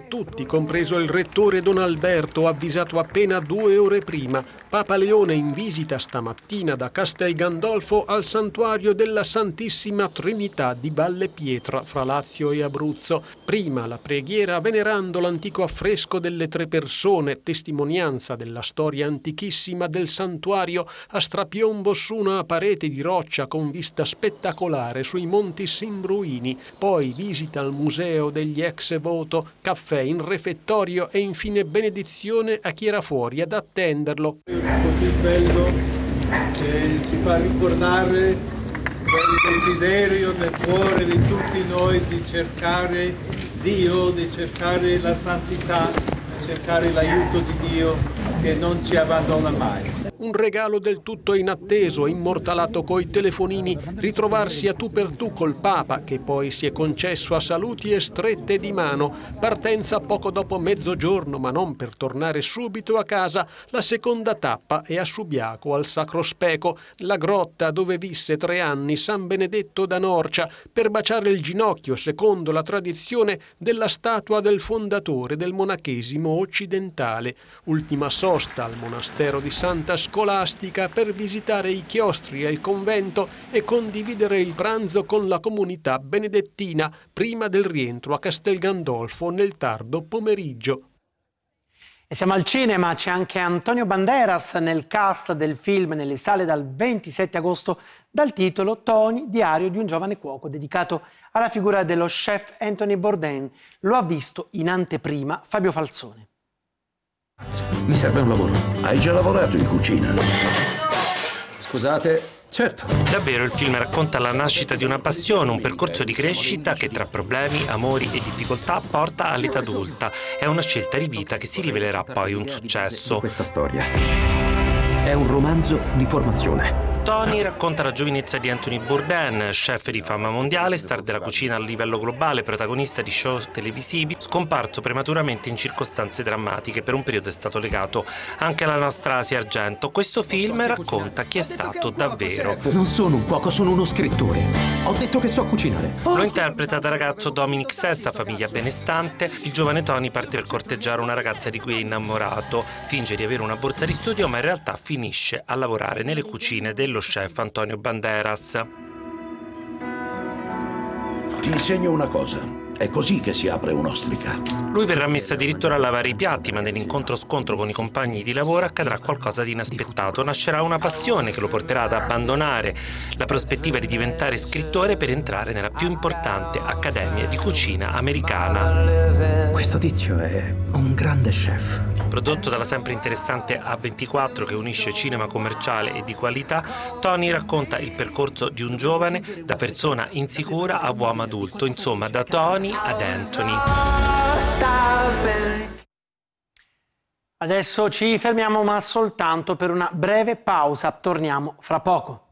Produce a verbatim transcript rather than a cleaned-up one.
tutti, compreso il rettore Don Alberto, avvisato appena due ore prima. Papa Leone in visita stamattina da Castel Gandolfo al santuario della Santissima Trinità di Valle Pietra, fra Lazio e Abruzzo. Prima la preghiera venerando l'antico affresco delle tre persone, testimonianza della storia antichissima del santuario, a strapiombo su una parete di roccia con vista spettacolare sui monti Simbruini. Poi visita al museo degli ex voto, caffè in refettorio e infine benedizione a chi era fuori ad attenderlo. Così bello che ci fa ricordare quel desiderio nel cuore di tutti noi di cercare Dio, di cercare la santità, di cercare l'aiuto di Dio che non ci abbandona mai. Un regalo del tutto inatteso, immortalato coi telefonini, ritrovarsi a tu per tu col Papa, che poi si è concesso a saluti e strette di mano. Partenza poco dopo mezzogiorno, ma non per tornare subito a casa. La seconda tappa è a Subiaco, al Sacro Speco, la grotta dove visse tre anni San Benedetto da Norcia, per baciare il ginocchio, secondo la tradizione, della statua del fondatore del monachesimo occidentale. Ultima sosta al monastero di Santa Scolastica per visitare i chiostri e il convento e condividere il pranzo con la comunità benedettina prima del rientro a Castel Gandolfo nel tardo pomeriggio. E siamo al cinema, c'è anche Antonio Banderas nel cast del film nelle sale dal ventisette agosto dal titolo Tony, diario di un giovane cuoco, dedicato alla figura dello chef Anthony Bourdain. Lo ha visto in anteprima Fabio Falzone. Mi serve un lavoro. Hai già lavorato in cucina? Scusate, certo. Davvero il film racconta la nascita di una passione, un percorso di crescita che tra problemi, amori e difficoltà porta all'età adulta. È una scelta di vita che si rivelerà poi un successo. Questa storia è un romanzo di formazione. Tony racconta la giovinezza di Anthony Bourdain, chef di fama mondiale, star della cucina a livello globale, protagonista di show televisivi, scomparso prematuramente in circostanze drammatiche. Per un periodo è stato legato anche alla nostra Asia Argento. Questo film racconta chi è stato davvero. Non sono un cuoco, sono uno scrittore. Ho detto che so cucinare. Lo interpreta da ragazzo Dominic Sessa, famiglia benestante. Il giovane Tony parte per corteggiare una ragazza di cui è innamorato. Finge di avere una borsa di studio, ma in realtà finisce a lavorare nelle cucine dello chef Antonio Banderas. Ti insegno una cosa. È così che si apre un'ostrica. Lui verrà messo addirittura a lavare i piatti, ma nell'incontro-scontro con i compagni di lavoro accadrà qualcosa di inaspettato. Nascerà una passione che lo porterà ad abbandonare la prospettiva di diventare scrittore per entrare nella più importante accademia di cucina americana. Questo tizio è un grande chef. Prodotto dalla sempre interessante A ventiquattro che unisce cinema commerciale e di qualità, Tony racconta il percorso di un giovane da persona insicura a uomo adulto, insomma da Tony ad Anthony. Adesso ci fermiamo, ma soltanto per una breve pausa. Torniamo fra poco.